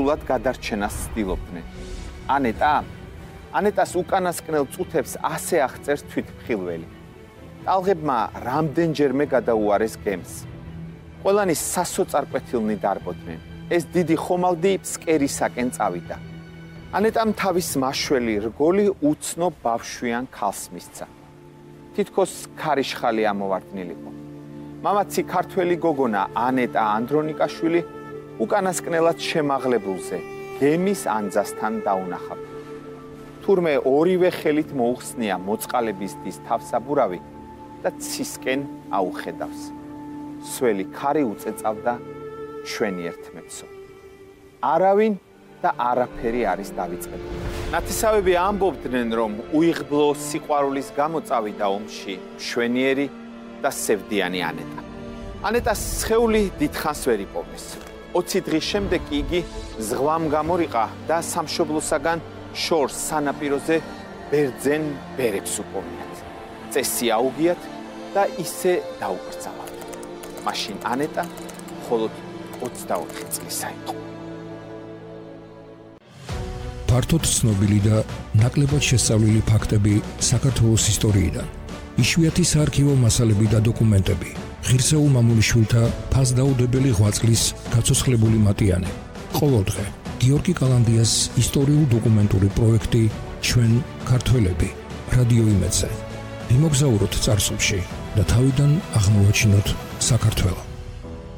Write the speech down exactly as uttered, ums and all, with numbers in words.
აბსოლუტურად გადარჩენას ცდილობდნენ. ანეტა ანეტას უკანასკნელ წუთებს ასე აღწერს თვითმხილველი. ტალღებმა რამდენჯერმე გადაუარეს გემს. ყველანი სასოწარკვეთილნი დარბოდნენ. ეს დიდი ხომალდი ფსკერისაკენ წავიდა. ანეტამ თავის მაშველი რგოლი უცნობ ბავშვიან ქალს მისცა. თითქოს ქარიშხალი ამოვარდნილიყო. მამაცი ქართველი გოგონა ანეტა ანდრონიკაშვილი უკანასკნელად შემაღლებულზე გემის ანძასთან დაუნახავდა. თურმე ორივე ხელით მოუხსნია მოწყალების დის თავსაბურავი და ცისკენ აუხედავს. სველი ქარი უწეწავდა ჩვენი ერთმეცო. არავინ და არაფერი არის დავიწყებული. ნათესავები ამბობდნენ, რომ უიღბლო სიყვარულის გამო წავიდა ომში მშვენიერი და სევდიანი ანეტა. ანეტას სხეული დიდხანს ვერ იპოვეს. ოცი დღის შემდეგ იგი ზღვამ გამორიყა და სამშობლოსაგან შორს სანაპიროზე ბერძენ ბერებს უპოვიათ. წესი აუგიათ და ისე დაუკრძალა. მაშინ ანეტა მხოლოდ ოცდაოთხი წლისა იყო. ფართოდ ცნობილი და ნაკლებად შესწავლილი ფაქტები საქართველოს ისტორიიდან. იშვიათი საარქივო მასალები და დოკუმენტები. ღირსეულ მამულიშვილთა ფასდაუდებელი ღვაწლის გაცოცხლებული მატიანე. ყოველდღე გიორგი კალანდიას ისტორიულ-დოკუმენტური პროექტი ჩვენ ქართველები რადიო იმედზე. იმოგზაუროთ წარსულში და თავიდან აღმოვაჩინოთ საქართველო.